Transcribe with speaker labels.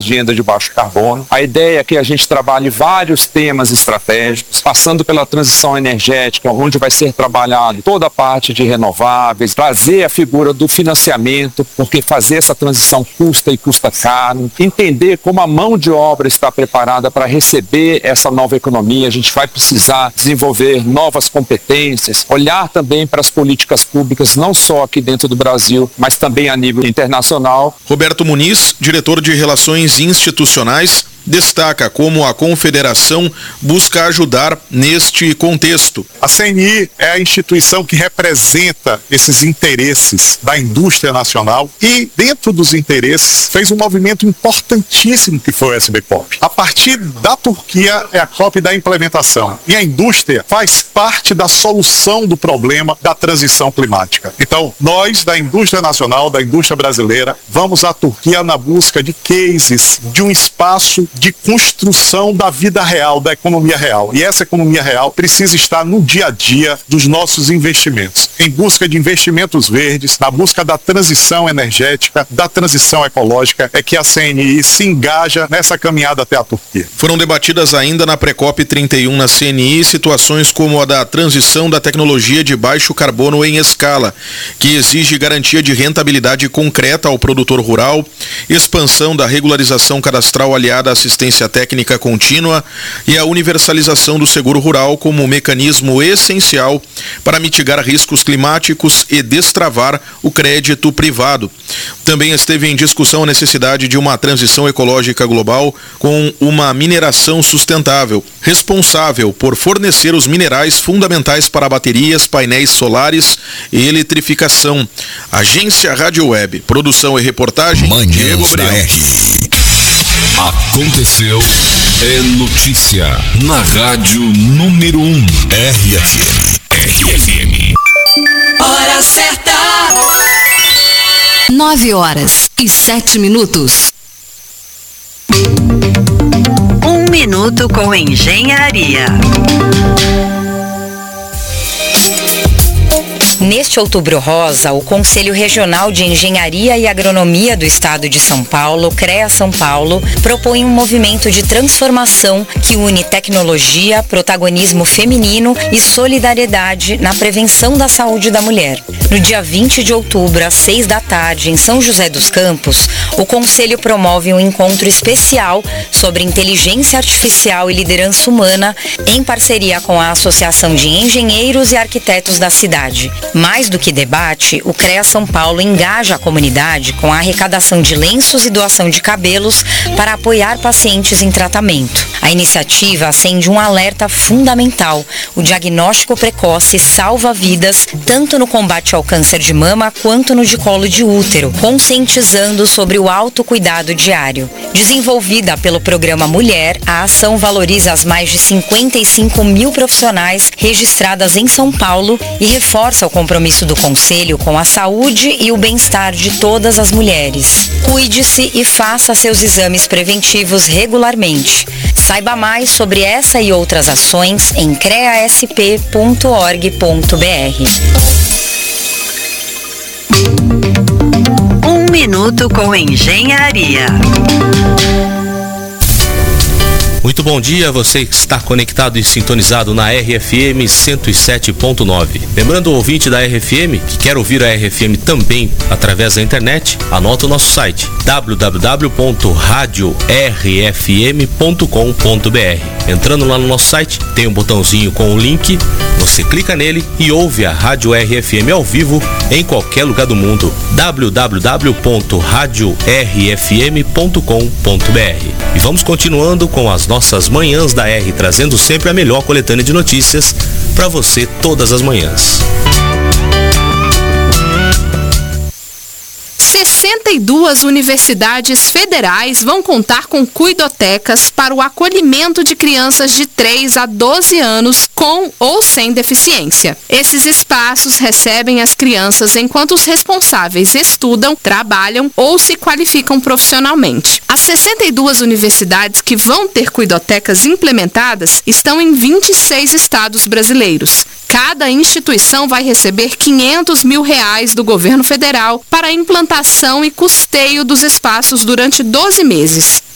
Speaker 1: agenda de baixo carbono. A ideia é que a gente trabalhe vários temas estratégicos, passando pela transição energética, onde vai ser trabalhado toda a parte de renováveis, trazer a figura do financiamento, porque fazer essa transição custa caro, entender como a mão de obra está preparada para receber essa nova economia. A gente vai precisar desenvolver novas competências, olhar também para as políticas públicas, não só aqui dentro do Brasil, mas também a nível internacional.
Speaker 2: Roberto Muniz, diretor de Relações Institucionais, destaca como a Confederação busca ajudar neste contexto.
Speaker 3: A CNI é a instituição que representa esses interesses da indústria nacional e, dentro dos interesses, fez um movimento importantíssimo que foi o SBCOP. A partir da Turquia é a COP da implementação. E a indústria faz parte da solução do problema da transição climática. Então, nós, da indústria nacional, da indústria brasileira, vamos à Turquia na busca de cases, de um espaço de construção da vida real, da economia real. E essa economia real precisa estar no dia a dia dos nossos investimentos, em busca de investimentos verdes, na busca da transição energética, da transição ecológica, é que a CNI se engaja nessa caminhada até a Turquia.
Speaker 2: Foram debatidas ainda na Pré-COP 31 na CNI situações como a da transição da tecnologia de baixo carbono em escala, que exige garantia de rentabilidade concreta ao produtor rural, expansão da regularização cadastral aliada à assistência técnica contínua e a universalização do seguro rural como mecanismo essencial para mitigar riscos climáticos e destravar o crédito privado. Também esteve em discussão a necessidade de uma transição ecológica global com uma mineração sustentável, responsável por fornecer os minerais fundamentais para baterias, painéis solares e eletrificação. Agência Rádio Web, produção e reportagem, Diego Abreu.
Speaker 4: Aconteceu, é notícia na Rádio número 1, RFM.
Speaker 5: Hora certa. 9h07.
Speaker 6: 1 minuto com engenharia.
Speaker 7: Neste Outubro Rosa, o Conselho Regional de Engenharia e Agronomia do Estado de São Paulo, CREA São Paulo, propõe um movimento de transformação que une tecnologia, protagonismo feminino e solidariedade na prevenção da saúde da mulher. No dia 20 de outubro, às 6 da tarde, em São José dos Campos, o Conselho promove um encontro especial sobre inteligência artificial e liderança humana, em parceria com a Associação de Engenheiros e Arquitetos da cidade. Mais do que debate, o CREA São Paulo engaja a comunidade com a arrecadação de lenços e doação de cabelos para apoiar pacientes em tratamento. A iniciativa acende um alerta fundamental: o diagnóstico precoce salva vidas, tanto no combate ao câncer de mama quanto no de colo de útero, conscientizando sobre o autocuidado diário. Desenvolvida pelo programa Mulher, a ação valoriza as mais de 55 mil profissionais registradas em São Paulo e reforça o compromisso do Conselho com a saúde e o bem-estar de todas as mulheres. Cuide-se e faça seus exames preventivos regularmente. Saiba mais sobre essa e outras ações em creasp.org.br.
Speaker 6: 1 minuto com engenharia.
Speaker 8: Muito bom dia, você que está conectado e sintonizado na RFM 107.9. Lembrando o ouvinte da RFM que quer ouvir a RFM também através da internet, anota o nosso site www.radiorfm.com.br. Entrando lá no nosso site, tem um botãozinho com o link, você clica nele e ouve a Rádio RFM ao vivo em qualquer lugar do mundo. www.radiorfm.com.br. E vamos continuando com as nossas manhãs da R, trazendo sempre a melhor coletânea de notícias para você todas as manhãs.
Speaker 9: 62 universidades federais vão contar com cuidotecas para o acolhimento de crianças de 3 a 12 anos com ou sem deficiência. Esses espaços recebem as crianças enquanto os responsáveis estudam, trabalham ou se qualificam profissionalmente. As 62 universidades que vão ter cuidotecas implementadas estão em 26 estados brasileiros. Cada instituição vai receber R$500 mil do governo federal para a implantação e custeio dos espaços durante 12 meses.